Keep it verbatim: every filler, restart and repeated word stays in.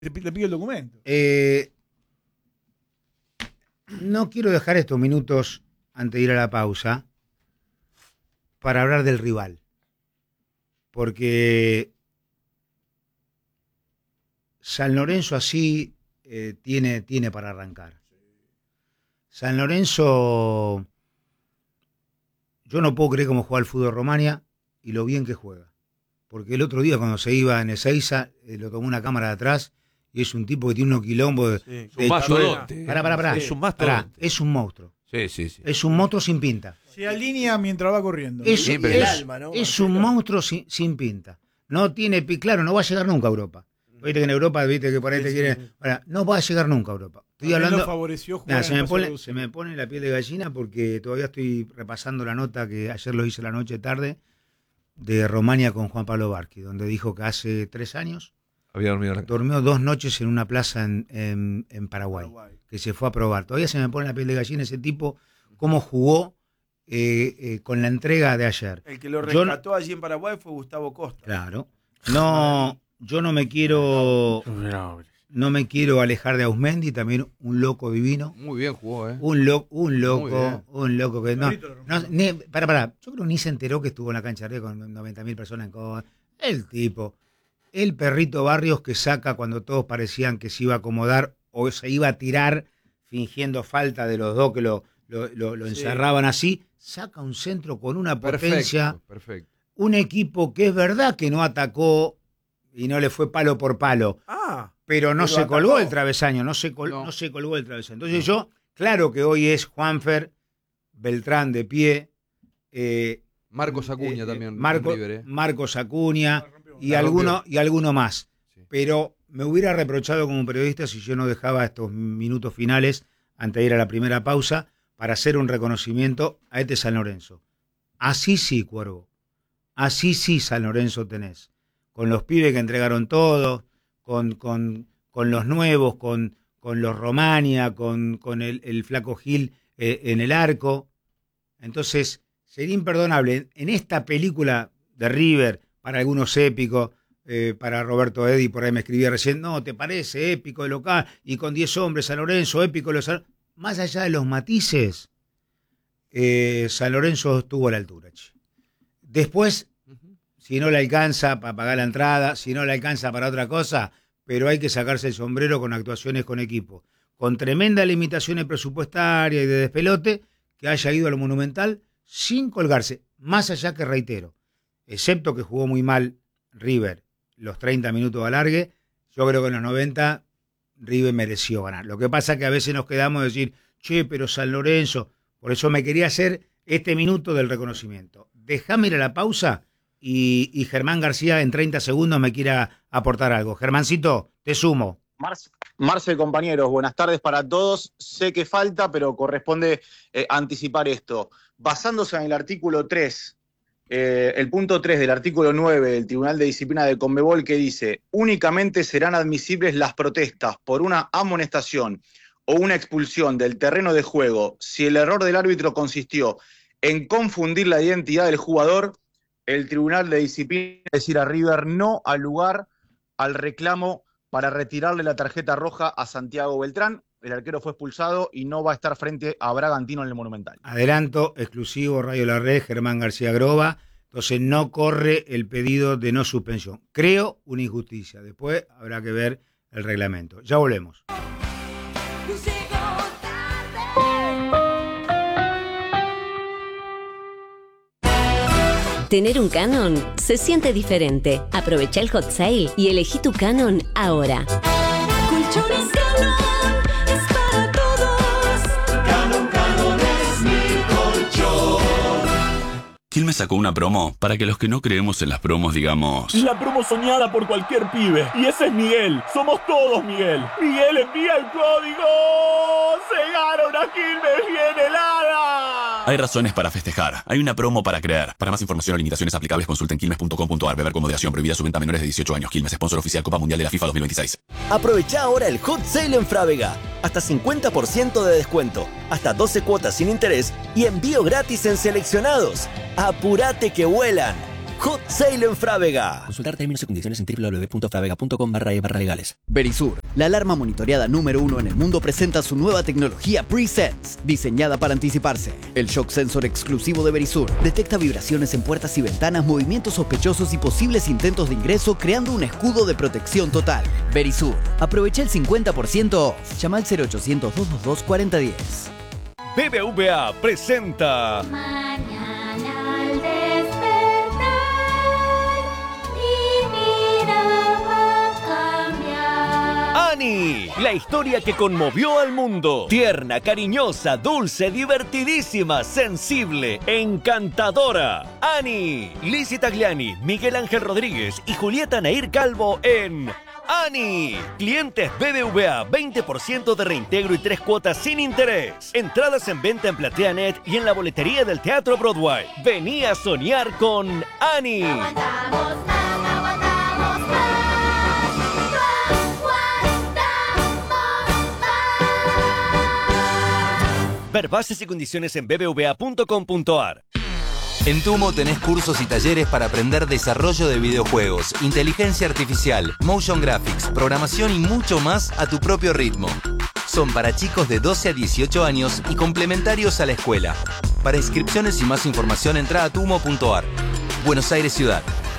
Le pido el documento. Eh, no quiero dejar estos minutos antes de ir a la pausa para hablar del rival. Porque San Lorenzo así eh, tiene, tiene para arrancar. San Lorenzo, yo no puedo creer cómo juega el fútbol Romania y lo bien que juega. Porque el otro día cuando se iba en Ezeiza, eh, lo tomó una cámara de atrás y es un tipo que tiene unos quilombos de... Sí, de mastodonte. Pará, pará, pará. Es un mastodonte. Es un monstruo. Sí, sí, sí. Es un monstruo sin pinta. Se alinea mientras va corriendo. Es, Sí, pero es, el alma, ¿no, es un monstruo sin, sin pinta. No tiene, claro, no va a llegar nunca a Europa. Viste que en Europa, viste que por ahí Sí, te sí, quiere. sí. Ahora, no va a llegar nunca a Europa. Estoy También hablando. lo favoreció jugar Nah, se, en me Paso pone, Reducido. se me pone la piel de gallina porque todavía estoy repasando la nota que ayer lo hice la noche tarde de Romania con Juan Pablo Barqui, donde dijo que hace tres años Había dormido la... durmió dos noches en una plaza en, en, en Paraguay, Paraguay. que se fue a probar. Todavía se me pone la piel de gallina ese tipo, cómo jugó eh, eh, con la entrega de ayer. El que lo Yo- rescató allí en Paraguay fue Gustavo Costa. Claro. No, yo no me quiero, no me quiero alejar de Ausmendi, también un loco divino. Muy bien jugó, ¿eh? Un, lo, un Muy loco, bien. un loco que no, Perrito lo rompió. no ni, para, para, yo creo que ni se enteró que estuvo en la cancha de con noventa mil personas en Córdoba. El tipo, el perrito Barrios que saca cuando todos parecían que se iba a acomodar o se iba a tirar fingiendo falta de los dos que lo, lo, lo- lo Sí. encerraban así, saca un centro con una potencia. Perfecto, perfecto. Un equipo que es verdad que no atacó y no le fue palo por palo, Ah, pero no Pero se atacó. colgó el travesaño, no se, col- No. no se colgó el travesaño. Entonces yo, claro que hoy es Juanfer, Beltrán de pie, eh, Marcos Acuña eh, también. Marco- en River, ¿eh? Marcos Acuña y La alguno, rompió. y alguno más. Sí. Pero me hubiera reprochado como periodista si yo no dejaba estos minutos finales antes de ir a la primera pausa para hacer un reconocimiento a este San Lorenzo. Así sí, Cuervo. Así sí, San Lorenzo tenés. Con los pibes que entregaron todo, con, con, con los nuevos, con, con los Romania, con, con el, el Flaco Gil eh, en el arco. Entonces, sería imperdonable en esta película de River, para algunos épico, eh, para Roberto Eddy, por ahí me escribía recién, no, ¿te parece épico de local? Y con diez hombres, San Lorenzo, épico de los... Más allá de los matices, eh, San Lorenzo estuvo a la altura. Che. Después, si no le alcanza para pagar la entrada, si no le alcanza para otra cosa, pero hay que sacarse el sombrero con actuaciones con equipo, con tremendas limitaciones presupuestarias y de despelote, que haya ido al Monumental sin colgarse, más allá que reitero, excepto que jugó muy mal River los treinta minutos de alargue, yo creo que en los noventa River mereció ganar. Lo que pasa es que a veces nos quedamos a decir, che, pero San Lorenzo, por eso me quería hacer este minuto del reconocimiento. Déjame ir a la pausa y, y Germán García en treinta segundos me quiera aportar algo. Germancito, te sumo. Marce, Marce, compañeros, buenas tardes para todos. Sé que falta, pero corresponde eh, anticipar esto. Basándose en el artículo tres, eh, el punto tres del artículo nueve del Tribunal de Disciplina de Conmebol, que dice, únicamente serán admisibles las protestas por una amonestación o una expulsión del terreno de juego si el error del árbitro consistió en confundir la identidad del jugador. El Tribunal de Disciplina decir a River no al lugar al reclamo para retirarle la tarjeta roja a Santiago Beltrán. El arquero fue expulsado y no va a estar frente a Bragantino en el Monumental. Adelanto, exclusivo, Radio La Red, Germán García Groba. Entonces no corre el pedido de no suspensión. Creo una injusticia. Después habrá que ver el reglamento. Ya volvemos. Tener un Canon se siente diferente. Aprovecha el hot sale y elegí tu Canon ahora. Colchones Canon es para todos. Canon, Canon es mi colchón. Quilmes sacó una promo para que los que no creemos en las promos digamos... La promo soñada por cualquier pibe. Y ese es Miguel. Somos todos Miguel. Miguel envía el código. ¡Se gana una Quilmes bien helada! Hay razones para festejar. Hay una promo para creer. Para más información o limitaciones aplicables consulten quilmes punto com punto ar. Beber con moderación. Prohibida su venta a menores de dieciocho años. Quilmes, sponsor oficial Copa Mundial de la FIFA dos mil veintiséis. Aprovecha ahora el hot sale en Frávega. Hasta cincuenta por ciento de descuento. Hasta doce cuotas sin interés y envío gratis en seleccionados. ¡Apurate que vuelan! Hot Sale en Frávega. Consultar términos y condiciones en w w w punto fravega punto com barra e barra legales. Verisur, la alarma monitoreada número uno en el mundo, presenta su nueva tecnología Pre-Sense, diseñada para anticiparse. El shock sensor exclusivo de Verisur detecta vibraciones en puertas y ventanas, movimientos sospechosos y posibles intentos de ingreso, creando un escudo de protección total. Verisur, aprovecha el cincuenta por ciento off. Llama al cero ochocientos, doscientos veintidós, cuarenta diez. B B V A presenta Mañana al despertar mi vida va a cambiar. Annie, la historia que conmovió al mundo. Tierna, cariñosa, dulce, divertidísima, sensible, encantadora. Annie, Lizzie Tagliani, Miguel Ángel Rodríguez y Julieta Nair Calvo en Annie. Clientes B B V A, veinte por ciento de reintegro y tres cuotas sin interés. Entradas en venta en PlateaNet y en la boletería del Teatro Broadway. Vení a soñar con Annie. Aguantamos más, aguantamos más. Aguantamos más. Ver bases y condiciones en b b v a punto com punto a r. En Tumo tenés cursos y talleres para aprender desarrollo de videojuegos, inteligencia artificial, motion graphics, programación y mucho más a tu propio ritmo. Son para chicos de doce a dieciocho años y complementarios a la escuela. Para inscripciones y más información entra a tumo punto a r. Buenos Aires Ciudad.